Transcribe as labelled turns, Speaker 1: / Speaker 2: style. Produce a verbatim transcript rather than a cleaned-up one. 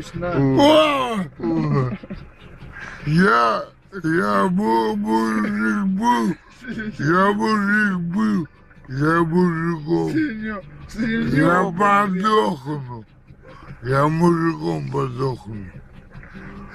Speaker 1: Точно.
Speaker 2: О! Я, я был мужик был, я мужик был, я мужиком. Я подохну, я мужиком подохну.